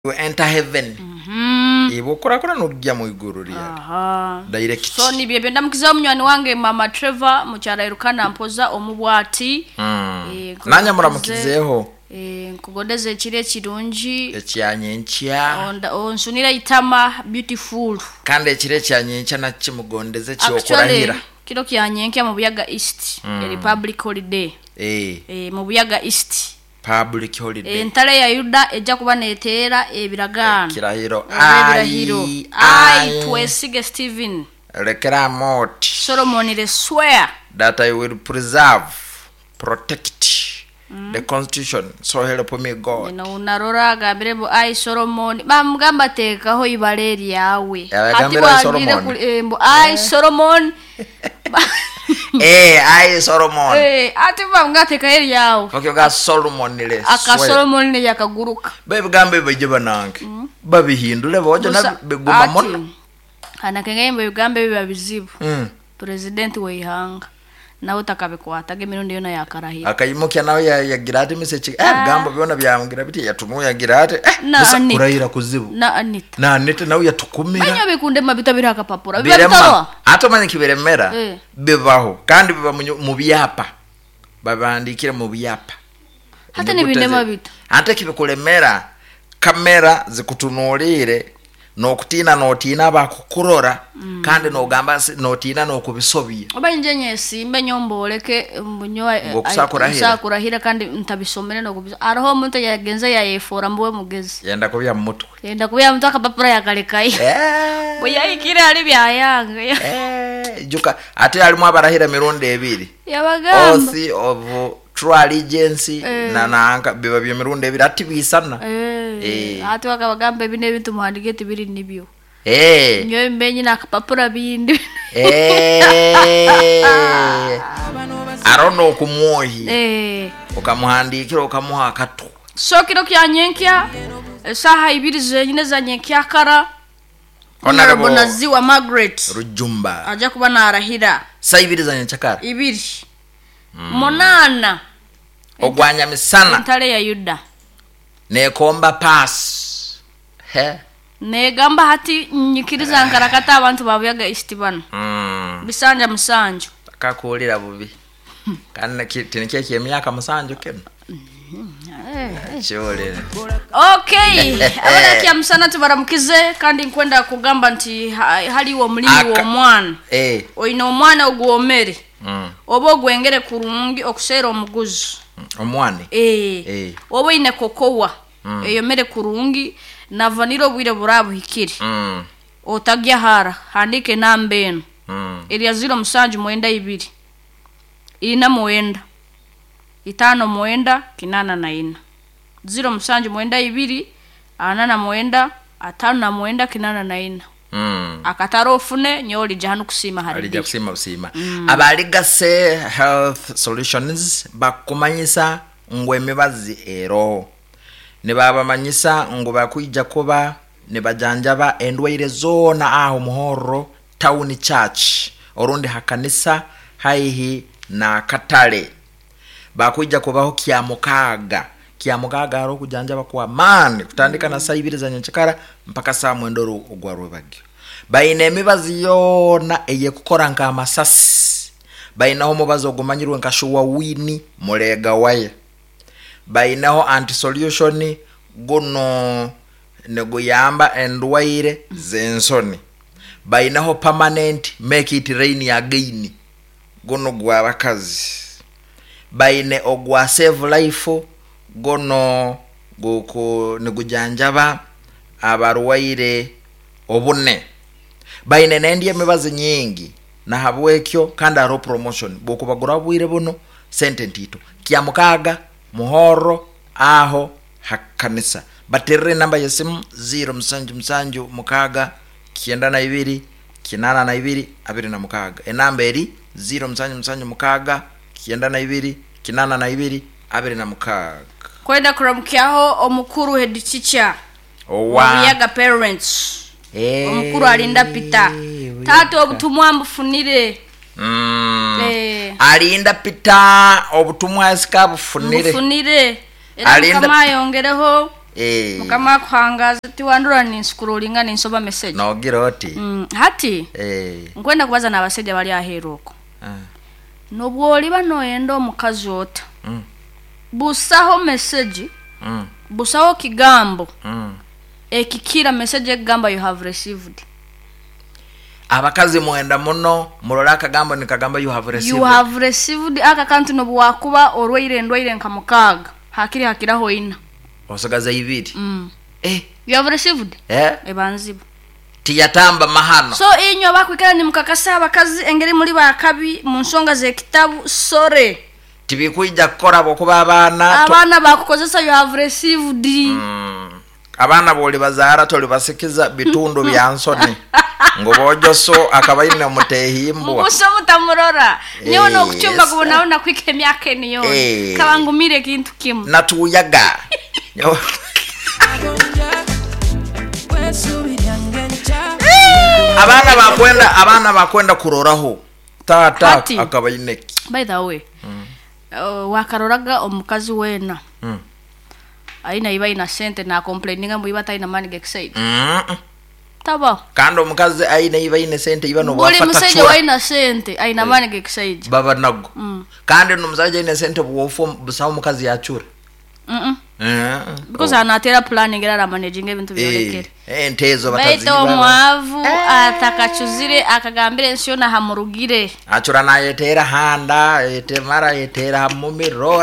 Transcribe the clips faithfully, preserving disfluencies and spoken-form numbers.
you enter heaven. Mhm. Ibo kora kora no gya mu iguru lya. Aha. Direct. So ni byebye ndamukiza omnywani wange Mama Trevor mukyala irukana mpoza omubwati. Mm. Eh, Nanya muramukizeho. Eh nkugodeze ekire kirungi. Ekyanye nkya. Onda onsunira itama beautiful. Kandi ekire kyanye nkya na kimugondeze kyokurahira. Kiro kyanye nkya mu Buyaga East. Mm. Republic holiday. Eh. Eh mu Buyaga East. Public holiday. Entale ya Yuda ejja kuba neteera ebiragano. Kirahiro. Ebirahiro. I Twesige Steven. Lekera mot. Solomon le swear that I will preserve, protect mm. the constitution. So help me God. No unarora gabirebo I Solomon. Bamugamba teka ho ibaleri yawe. Ati Solomon. Embo I Solomon. Eh, I Solomon. Eh, ati bamugate kaeri yawe. Okay, ga Solomon le. Aka Solomon ne yakaguruka. Babe gambe beje bananke. Mm. Babi hindule boje na beguma mona. Ana kengembe ugambe bibabizibu. Mm. President we ihanga. Na utakabikwata gemirundi yona yakarahira. Akayimukya nawe ya yagirate message. Eh gamba byona byamugira biti yatumu yagirate. Eh musa kurahira kuzibu. Na Anita. Na Anita nawe yatukumira. Banyo bikunde mabita biraka papura. Bibatawa. Atomanye kiberemera. Eh. Bibaho kandi biba mu byapa. Babandikira mu byapa. Hata ni binde mabita. Ate kibikulemera kamera zikutunulire no kutina no tina bakukurora mm. kandi no gamba no tina no kubisobye oba njenye simbe nyomboleke mbunyoa sakurahira kandi ntabisomere no kubiso araho muntu yagenze ya efora mbwe mugezi yenda kubya mutwe yenda kubya muntu akapapura yakalekai eh boya ikire ali byayanga eh juka ate alimu abarahira mirundi ebiri yabagamba osi of true allegiance eh. na nanga biba byo mirundi ebiri ati bisana eh, eh. ati wakabagambe bine bintu muhandigete biri nibyo eh nyo mbenyi nakapapura bindi eh arono kumuohi eh ukamuhandikira ukamuha akatu so kiro kyanyenkya saha ibiri zenyine za nyenkya kara Honorable Naziwa Margaret Rujumba aja kuba narahira sa ibiri za nyenkyakara ibiri mm. Monana ogwanya misana ntale ya Yuda ne komba pass he ne gamba hati nyikiriza nkarakata abantu babuyaga Istibana mm. bisanja musanjo akakulira bubi kana tinike kyemyaka musanjo keno chole okay abana kya musana tubaramukize kandi nkwenda kugamba nti hali wo mulimi wo mwana eh oyina omwana ogwomere mm. obo gwengere kurungi okusera omuguzi omwane eh eh obo ine kokowa mm. eyo mere kurungi na vaniro bwire burabu hikiri mm. otagya hara handike nambeno mm. iliya zero musanju mwenda ibiri ina mwenda itano mwenda kinana na ina zero musanju mwenda ibiri anana mwenda atano na mwenda kinana na ina mm. akataro ofune nyoli jahanu kusima hari alija kusima usima mm. abaligase health solutions bakumanyisa ngwe mibazi ero ne baba manyisa ngo bakwijja kuba ne bajanjaba endwaire zona aho muhoro town church orundi hakanisa haihi na katale bakwijja kubaho kya mukaga kya mukaga aro kujanjaba kwa man kutandika na saa ibiri za nyenkyakara mpaka saa mwendoro ogwarwe bagyo baine mibazi yona eye kukora nka amasasi bainaho mubazo ogumanyirwe nka shuwa wini mulega waye bainaho anti solution gono neguyamba endwaire zensoni bainaho permanent make it rain again gono gwa bakazi baine ogwa save life gono goko negujanjaba abarwaire obune baine nendiye mibazi nyingi na habwekyo kanda ro promotion boko bagura bwire buno sente ntito kya mukaga muhoro aho hakanisa baterere namba ya simu zero msanju msanju mukaga kienda na ibiri kinana na ibiri abiri na mukaga enamba eri zero msanju msanju mukaga kienda na ibiri kinana na ibiri abiri na mukaga kwenda kuramukyaho omukuru head teacher owa yaga parents eh omukuru alinda pita tato obutumwa mbufunire mm eh alinda pita obutumwa esika bufunire bufunire era kama yongereho eh mukama kuhangaza tiwandura ni scrollinga ni nsoba message no giroti mm. hati eh nkwenda kubaza n'abasajja bali aheroko ah nobwoli bano endo omukazi ota mm busaho message mm busaho kigambo mm ekikira message egamba you have received abakazi mwenda muno mulora akagambo nikagamba you have received you have received aka kantu no bwakuba orwaire ndwaire nkamukaga hakiri hakiraho ina osagaza ibiri mm eh you have received eh ebanzibu tiyatamba mahano so inyo bakwikana ni mukakasa abakazi engeri muri bakabi mu nsonga ze kitabu sore tibikuija kukora bokuba abana abana bakukozesa you have received mm. abana boli bazara toli basikiza bitundu byansoni ngo bojoso akabayine mutehimbo muso mutamurora niyo no kuchumba kubona ona kwike myake niyo hey. kabangumire kintu kimu natuyaga abana bakwenda abana bakwenda kuroraho tata akabayine by the way mm. uh, wakaroraga omukazi wena mm. aina iba ina sente na complaininga mu ibata ina money exide mm. taba kando mukazi aina iba ina sente iba no bafata chura buli musaje wa ina sente aina money exide baba nago mm. kandi no musaje ina sente bwofo busaho mukazi yachura mhm mm because anatera planning era managing ebintu byolekere eh entezo bataziba baito mwavu atakachuzire akagambire nsiona hamurugire achura naye tera handa ete mara yetera hamumiro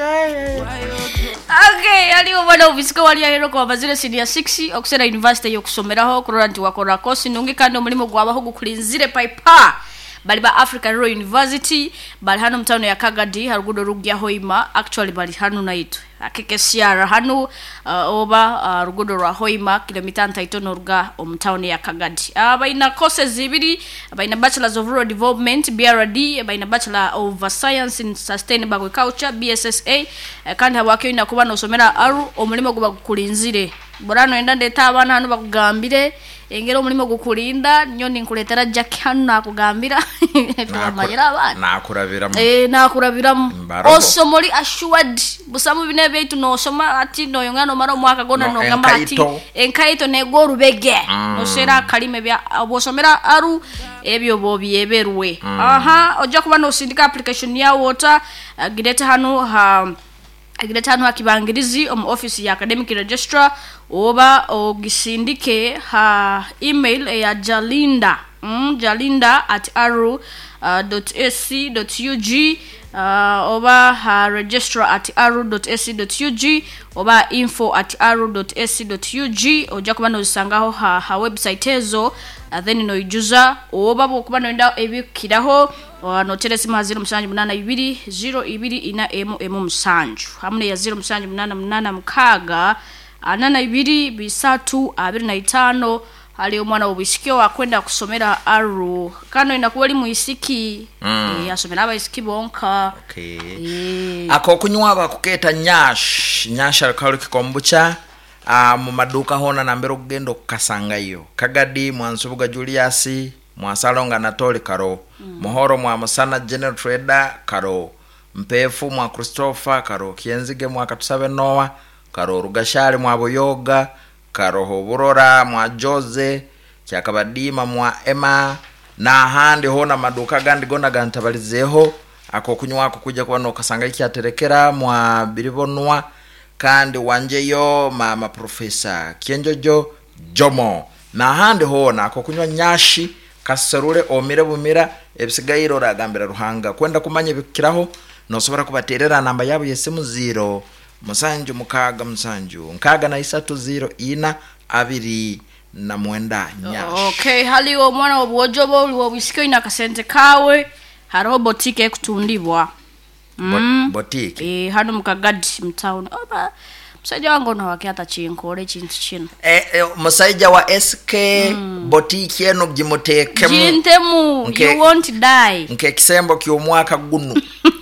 okay ali obana obisiko wali ahero kwa bazire senior six okusera university yokusomeraho kurora nti wakora course nungi kandi omulimo gwabaho gukulinzire paipa bali ba African Royal University bali hano mtano ya Kagadi harugudo rugya hoima actually bali hano naito akekesiara hano uh, oba uh, rugudo rwa hoima kilomita ntaitono ruga omtano ya Kagadi abaina uh, courses zibiri abaina Bachelors of Rural Development B R D abaina Bachelor of Science in Sustainable Agriculture B S S A uh, kandi habwake ina kuba no somera aru omulimo guba gukulinzire borano enda ndeta abana hano bakugambire engero omulimo gukulinda nyoni nkuletera Jack hano nakugambira tumanyira abana nakurabira eh nakurabira osomoli assured busamu bine beitu no soma ati no yongano maro mwaka gona no ngamba ati enkaito ne gorubege mm. no sera kalime bya obosomera aru ebyo bobi eberwe mm. aha oja kuba no sindika application ya water uh, gideta hano ha agireta hano akibangirizi om office ya academic registrar oba ogisindike ha email ya jalinda mm, jalinda at aru dot a c dot u g uh, oba ha registrar at aru dot a c dot u g oba info at aru dot a c dot u g oja kuba no zisangaho ha, ha website ezo uh, then no ijuza oba bokuba no enda ebikiraho no telesima zero musanju munana ibiri zero ibiri ina emu emu musanju hamne ya zero musanju munana munana mukaga anana ibiri bisatu abiri na itano ali omwana obisikio akwenda kusomera aru kano inakuwa limu isiki mm. e, asomera aba isiki bonka okay e. ako kunywa bakuketa nyash nyasha kali kikombucha uh, mu maduka hona nambero kugendo kukasanga iyo Kagadi mwansubuga Julius mwasalonga Natoli karo mm. Mohoro mwa Musana General Trader karo Mpefu mwa Christopher karo Kienzige mwa Katusabe Noah karo Rugashari mwa Boyoga karo Hoburora mwa Jose Kyakabadima mwa Emma na handi hona maduka gandi gona gantabalizeho ako kunywa kukuja kwa no kasanga iki aterekera mwa Biribonwa kandi wanjeyo mama professor Kienjojo Jomo na handi hona ako kunywa nyashi kasarure omire bumira ebisigairo ragambira ruhanga kwenda kumanya bikiraho no sobora kubaterera namba yabo yesimu zero musanju mukaga musanju nkaga na isatu zero ina abiri na mwenda nyash okay hali o mwana obuojobo uliwo bisikio ina kasente kawe haro botike kutundibwa mm. botike eh hano mukagadi mtown oba musaija wangu no wakiata chinkore chintu chino eh, eh musaija wa S K mm. botike eno gimuteke mu jintemu nke, you won't die nke kisembo ky'omwaka gunu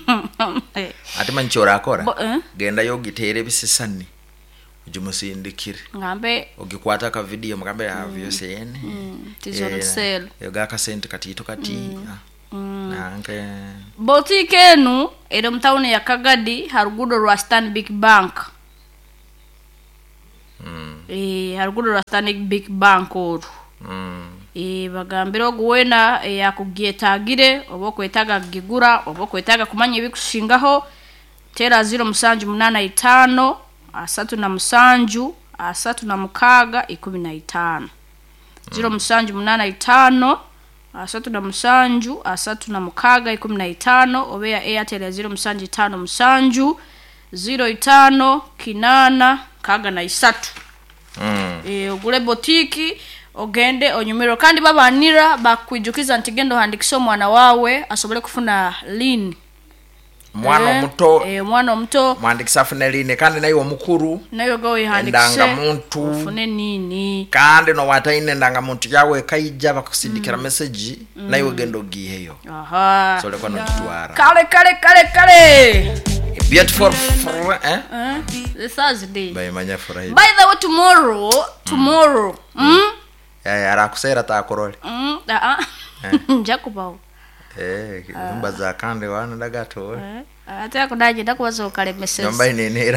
ati manchora akora Bo, eh? genda yogitere bisisani ujumusindikire ngambe ogikwata ka video mugambe ya mm. vyose yene mm. tizon sell yoga ka sente katito kati mm. mm. nanke botike enu ero mtauni ya Kagadi harugudo rwa Stanbic Bank mm. eh haruguru rwa Stanbic Bank oru mm. eh bagambira ogwena eh, yakugietagire obo kwetaga gigura obo kwetaga kumanya ibikushingaho tera zero musanju munana itano asatu na musanju asatu na mukaga ikumi na itano zero musanju munana itano asatu na musanju asatu na mukaga ikumi na itano obeya Airtel zero musanju itano musanju zero itano kinana kaga na isatu mm. eh ogule botiki ogende onyumiro kandi babanira bakwijukiza ntigendo handikisho mwana wawe asobole kufuna lini mwana eh, muto eh mwana muto mwandikisa afune lini kandi nayo omukuru nayo go yihandikise ndanga muntu ufune nini kandi no wataine ndanga muntu yawe kaija bakusindikira mm. message mm. nayo gendo giheyo aha so lekwa no tutwara kale kale kale kale beautiful for, eh uh, the Thursday by manya Friday by the way tomorrow tomorrow mm, mm? ya ya arakusera ta korole mm ah njakubao eh nyumba za kande wana ndagato eh ata kudaje ndakubazo kale message nyumba inenera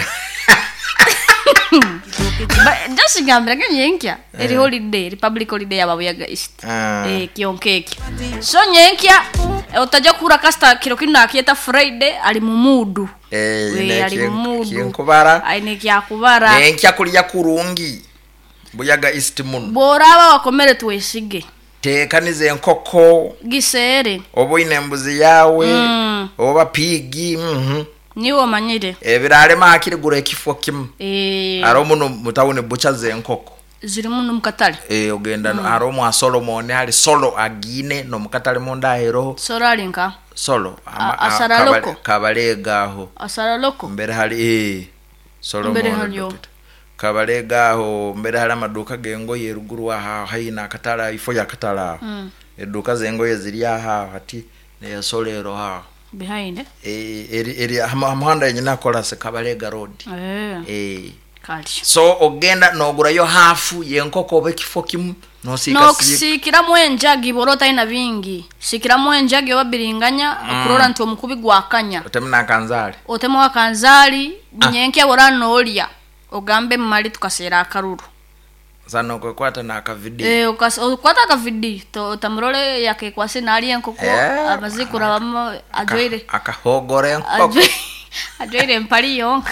just gambira nyenkya eri holiday republic holiday yababuyaga east Ah. eh kionkeki so nyenkya eh, utaja kura kasta kiro kina akieta Friday ali mumudu eh we ne ali mumudu kinkubara aine kyakubara nenkya kulya kurungi buyaga east mun boraba wakomere twesige tekanize enkoko gisere oboine embuzi yawe mm. oba pigi mhm niwo manyire ebirale makire gure ekifo kim eh aro muno mutawune buchaze enkoko ziri muno mukatale eh ogenda mm. aro mwa Solomon ali solo agine no mukatale mondahero soralinka solo ama asaraloko kabalega aho asaraloko mbere hali eh Solomon mbere hali kabalega aho mbere hali amaduka gengo yeruguru aha haina akatala ifo ya katala mm. eduka zengo yeziri aha hati ne solero ha behind eh eri eri amahanda nyina kola se kabalega road eh eh kali so ogenda nogura yo hafu yenkoko bekifo kimu no sika no sikira mwenja giborota ina bingi sikira mwenja gyo babiringanya mm. kurora nti omukubi gwakanya otemna kanzali otemo wakanzali ah. nyenke borano olia ogambe mmali tukasera akaruru zano ko kwata na ka video eh ukas kwata ka video to tamrole yake kwase nali enkoko yeah. amazikura bamo ajoire akahogore enkoko ajoire mpali yonka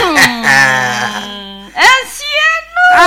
Encieno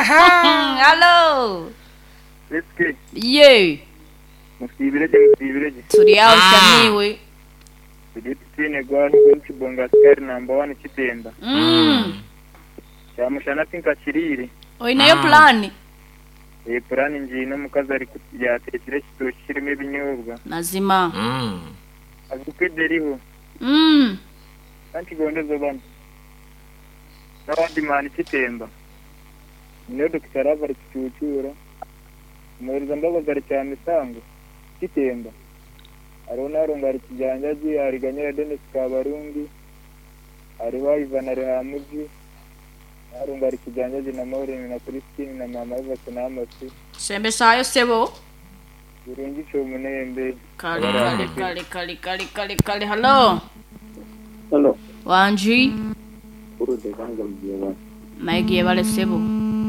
hello Let's ye musibire je musibire je turi out kamiwe tujitine gwa n'ikibonga skari number one kitenda mm cyamushana tinka kirire oinayo plan e plan njino mukaza ari yatekire kitoshirime binyobwa nazima mm azukideriho mm kanti gondezo bana Nawadi mani kitemba niyo dokitara bari kicucura umuriza mbago gari cyane sango kitemba arona rongari kijanjaji ariganyira Dennis Kabarungi ari wayivana ari hamuji arongari kijanjaji na Maureen na Christine na mama Eva Kunamasi sembe sayo sebo urungi cyo munembe kali kali kali kali kali kali kali hello hello wanji urude kanga mjeba maigie vale sebo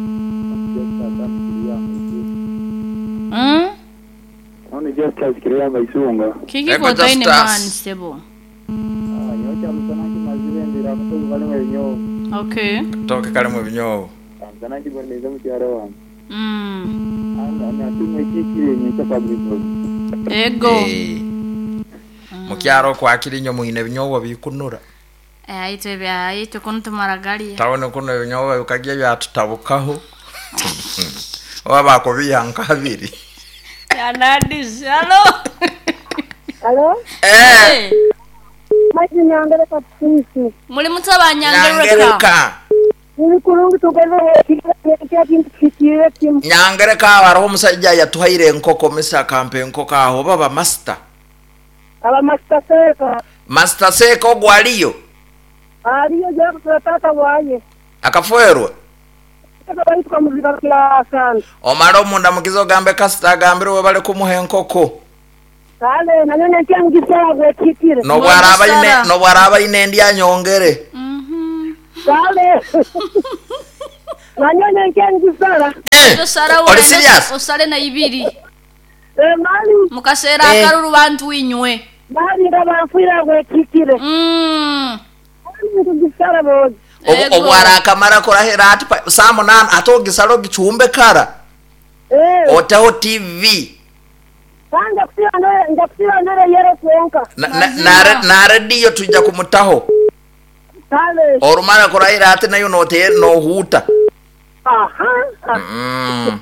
mm Oni just as kiria baisunga kiki ko taine man sebo ah yocha mtana kimazire ndira mtu vale wenyo okay toke kale mu binyo mtana kiboneza mtiaro wangu mm ana na tume kikire nyita public ego eh mukyaro kwa kirinyo muine binyobo bikunura eh aite bya aite kuntu maragalia tawone kuno binyobo ukagiye byatutabukaho waba ko biyanka habiri ya nadis hello Hello? eh Maji nyangere kwa sisi. muri mutabanyangere nyangereka Ni kurungu tugeze kya kintu kikire kim. nyangereka baraho musajja yatuhaire enkoko misa kampe enkoko aho baba master Aba master seka. master seko gwaliyo Ariyo je kutata waye. akafuerwa Aba bari kwa muzika kila sana. omaro munda mukizo gambe kasta gambiro we bale kumuha enkoko Kale na nyanya kyangisha gwe kikire. no bwaraba ine no bwaraba ine ndi anyongere mhm Kale. Wanyone nkengi sala. Eh, Osara oli serious? osale na ibiri. Eh mali. Mukasera Eh. akaruru bantu inywe. Mali ndabafuira gwe kikire. Mm. Nkengi sala bo. Ego. obwara akamara kurahera ati pa- saa munana atogisalo gichumbe kara Eh. otaho tv Kanga kusiba ndore ndakusiba ndore yero kuonka. na, na, Mazima. na, na radio tujja kumutaho Kale. orumara kurahera ati nayo note no huta Aha. mm.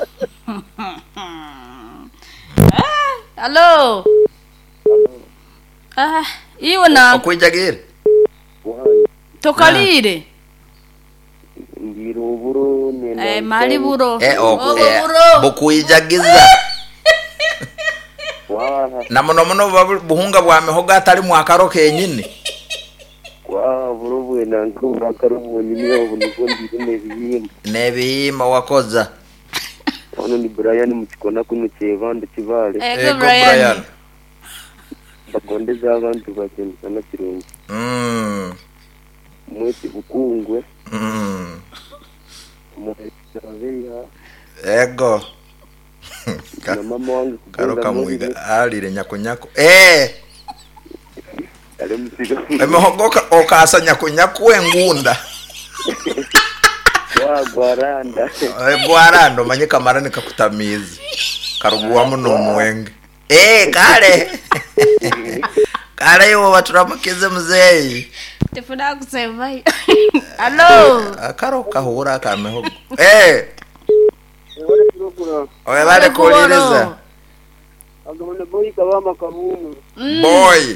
Hello. Ah, iwe na okwijagire tokalire. Ngiro buro nenda. Eh, mali buro. eh, Ogo ok, eh, buro. bukwijagiza Wa na muno muno babu- buhunga bwa mihogo atari mwakaro kenyini wa buro bwena nkura karubo nyine obuniko ndire nebiyimba. nebihima wakoza Ono ni Brian mukikona kuno kyebande kibale. Ego Ego Brian. Brian. Bakondeza abantu bakendana kirungi. mm. Mwete bukungwe. mm. Mwete ego na mama wangu karo kugenda kamwiga alire nyakunyako eh ale musiga. emihogo okasa nyakunyaku engunda Wa gwaranda. bwarando manye kamara nikakutamizi karuguwa muno mwenge eh kale kale yo baturamukize muzeyi Tefuna kusema. Hello. akaro kahura kamehogo eh Wale kirokura. oye bale koliriza Agamana boy kabama kabumu. boy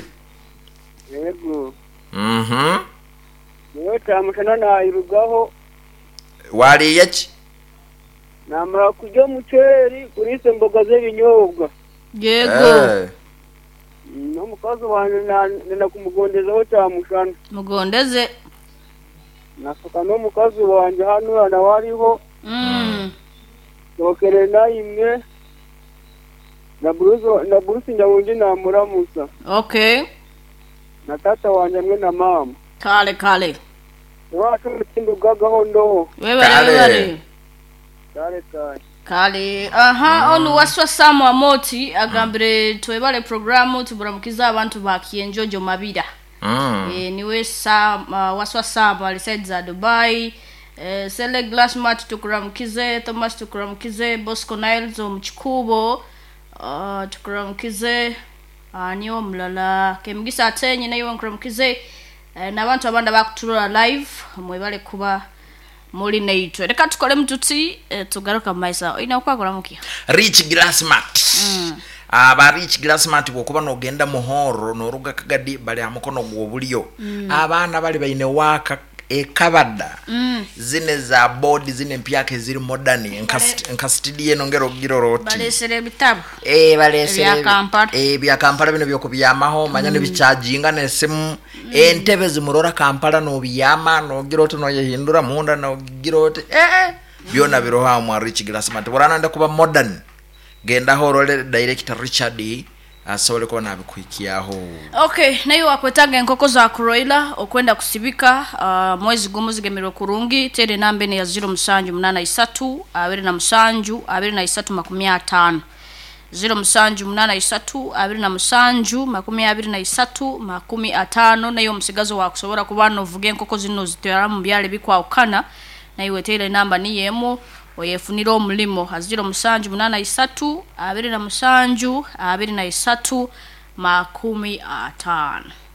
Yego. mhm Niyo tamashana na irugaho wariye ki namara kujya muceri kurise mboga z'ibinyobwa. Yego. eh No mukazi wanjye nenda kumugondezaho cyamushana. Mugondeze. Nasuka no mukazi wanjye hano na wariho Mm. dokere na imwe na Bruce na Bruce njawunje na muramusa Okay. na tata wanjye mwe na mama. Kale kale. Wacu mutindu gagaho ndo. Wewe Kale. wewe. Kale kale. Kale. Aha, onu waswa Samu Amoti agambire twebale programu tuburamukiza abantu bakienjojo mabira. mm. Eh, niwe Sam uh, waswa Samu aliside za Dubai. Eh, Sele Glassmat tukuramukize, Thomas tukuramukize, Bosco Niles omchikubo. Uh, tukuramukize uh, niyo mlala kemgisa atenye nayo nkuramukize. Eh, n'abantu abanda bakuturura live mwebale kuba muri neitwe reka tukole mtuti eh, tugaruka maisa ina kwakora mukia rich glassmat mm. aba rich glassmat bwokuba nogenda muhoro noruga kagadi bali amukono gwobulyo mm. abana bali baine waka ekabada mm. zine za board zine mpyake ziri modern enkastidie nongero giroroti balesere bitabu eh balesere Ebya Kampala. eh bya Kampala bino byo kubyamaho manya ne bicharginga ne simu entebe zimurora Kampala no biyama no giroti no yehindura munda no giroti eh byona biroha mu rich glassmat borana nda kuba modern genda horole director Richard asole ko nabikwikiyaho okay nayo akwetaga enkoko za kuroila okwenda kusibika uh, mwezi gumu zigemero kurungi tere nambe ne ya zero musanju munana isatu abiri na musanju abiri na isatu makumi atano zero musanju munana isatu abiri na musanju makumi abiri na isatu makumi atano nayo musigazo wakusobora kubana ovuge enkoko zino zitera mu byale bikwa ukana nayo tere namba ni yemo oyefunira omulimo aziro musanju munana isatu abiri na musanju abiri na isatu makumi atano